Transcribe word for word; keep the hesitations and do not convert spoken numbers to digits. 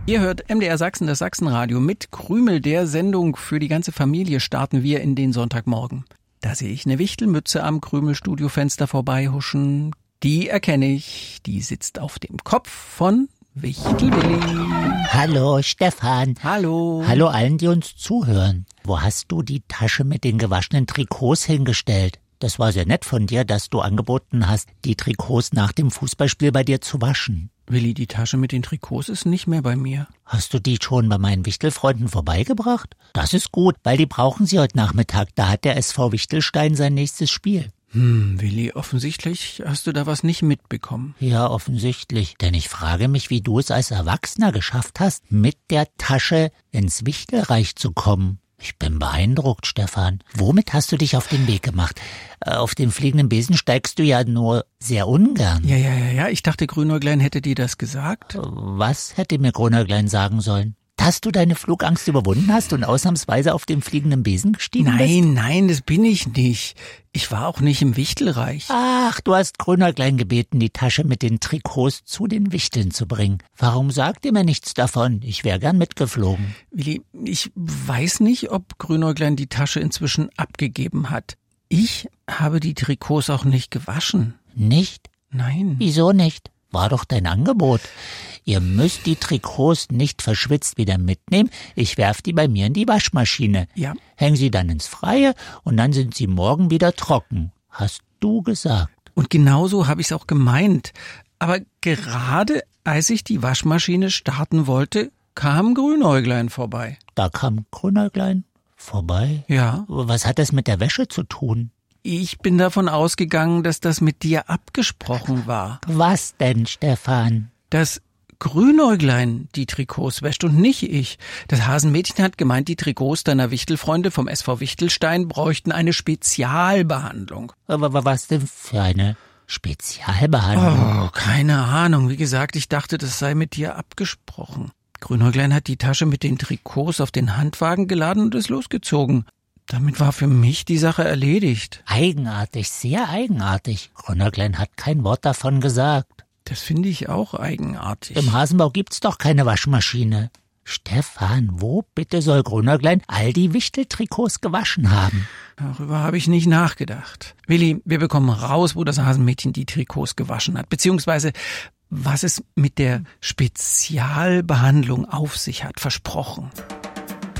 Ihr hört M D R Sachsen, das Sachsenradio. Mit Krümel, der Sendung für die ganze Familie, starten wir in den Sonntagmorgen. Da sehe ich eine Wichtelmütze am Krümel-Studiofenster vorbeihuschen. Die erkenne ich. Die sitzt auf dem Kopf von Wichtel-Willi. Hallo Stefan. Hallo. Hallo allen, die uns zuhören. Wo hast du die Tasche mit den gewaschenen Trikots hingestellt? Das war sehr nett von dir, dass du angeboten hast, die Trikots nach dem Fußballspiel bei dir zu waschen. Willi, die Tasche mit den Trikots ist nicht mehr bei mir. Hast du die schon bei meinen Wichtelfreunden vorbeigebracht? Das ist gut, weil die brauchen sie heute Nachmittag. Da hat der S V Wichtelstein sein nächstes Spiel. Hm, Willi, offensichtlich hast du da was nicht mitbekommen. Ja, offensichtlich. Denn ich frage mich, wie du es als Erwachsener geschafft hast, mit der Tasche ins Wichtelreich zu kommen. Ich bin beeindruckt, Stefan. Womit hast du dich auf den Weg gemacht? Auf den fliegenden Besen steigst du ja nur sehr ungern. Ja, ja, ja, ja. Ich dachte, Grünäuglein hätte dir das gesagt. Was hätte mir Grünäuglein sagen sollen? Dass du deine Flugangst überwunden hast und ausnahmsweise auf dem fliegenden Besen gestiegen nein, bist? Nein, nein, das bin ich nicht. Ich war auch nicht im Wichtelreich. Ach, du hast Grünäuglein gebeten, die Tasche mit den Trikots zu den Wichteln zu bringen. Warum sagt ihr mir nichts davon? Ich wäre gern mitgeflogen. Willi, ich weiß nicht, ob Grünäuglein die Tasche inzwischen abgegeben hat. Ich habe die Trikots auch nicht gewaschen. Nicht? Nein. Wieso nicht? War doch dein Angebot. Ihr müsst die Trikots nicht verschwitzt wieder mitnehmen. Ich werf die bei mir in die Waschmaschine. Ja. Häng sie dann ins Freie und dann sind sie morgen wieder trocken. Hast du gesagt. Und genauso habe ich es auch gemeint. Aber gerade als ich die Waschmaschine starten wollte, kam Grünäuglein vorbei. Da kam Grünäuglein vorbei? Ja. Was hat das mit der Wäsche zu tun? Ich bin davon ausgegangen, dass das mit dir abgesprochen war. Was denn, Stefan? Dass Grünäuglein die Trikots wäscht und nicht ich. Das Hasenmädchen hat gemeint, die Trikots deiner Wichtelfreunde vom S V Wichtelstein bräuchten eine Spezialbehandlung. Aber was denn für eine Spezialbehandlung? Oh, keine Ahnung. Wie gesagt, ich dachte, das sei mit dir abgesprochen. Grünäuglein hat die Tasche mit den Trikots auf den Handwagen geladen und ist losgezogen. Damit war für mich die Sache erledigt. Eigenartig, sehr eigenartig. Grünäuglein hat kein Wort davon gesagt. Das finde ich auch eigenartig. Im Hasenbau gibt's doch keine Waschmaschine. Stefan, wo bitte soll Grünäuglein all die Wichteltrikots gewaschen haben? Darüber habe ich nicht nachgedacht. Willi, wir bekommen raus, wo das Hasenmädchen die Trikots gewaschen hat, beziehungsweise was es mit der Spezialbehandlung auf sich hat, versprochen.